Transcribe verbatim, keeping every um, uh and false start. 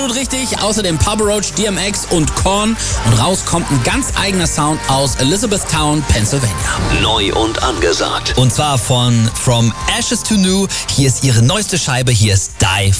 Absolut richtig, außerdem Papa Roach, D M X und Korn. Und raus kommt ein ganz eigener Sound aus Elizabethtown, Pennsylvania. Neu und angesagt. Und zwar von From Ashes to New. Hier ist ihre neueste Scheibe, hier ist Die